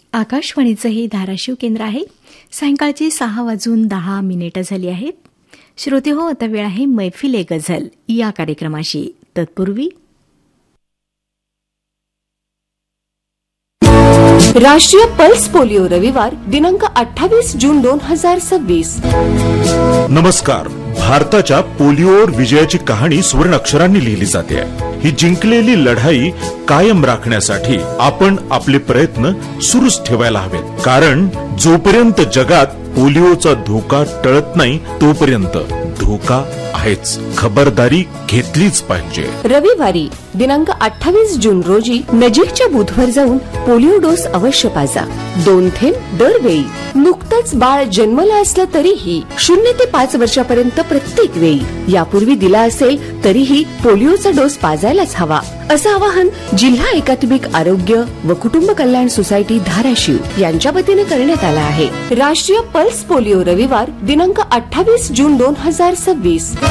आकाशवाणीचं हे धाराशिव केंद्र आहे. सायंकाळची 6:10 झाली आहेत. श्रोते हो, आता वेळ आहे मैफिले गझल या कार्यक्रमाशी. तत्पूर्वी राष्ट्रीय पल्स पोलिओ रविवार दिनांक 28 जून 2026. नमस्कार. भारताच्या पोलिओवर विजयाची कहाणी सुवर्ण अक्षरांनी लिहिली जाते. ही जिंकलेली लढाई कायम राखण्यासाठी आपण आपले प्रयत्न सुरूच ठेवायला हवेत. कारण जोपर्यंत जगात पोलिओचा धोका टळत नाही तोपर्यंत धोका आहेच. खबरदारी घेतलीच पाहिजे. रविवारी दिनांक 28 जून रोजी नजीकच्या बूथवर जाऊन पोलिओ डोस अवश्य पाजा. 2 थेंब दरवेळी. नुकतंच बाळ जन्मलं असलं तरीही 0 ते 5 वर्षापर्यंत प्रत्येक वेळी. यापूर्वी दिला असेल तरीही पोलिओचा डोस पाजायलाच हवा, असं आवाहन जिल्हा एकात्मिक आरोग्य व कुटुंब कल्याण सोसायटी धाराशिव यांच्या वतीने करण्यात आलं आहे. राष्ट्रीय पल्स पोलिओ रविवार दिनांक 28 जून 2026.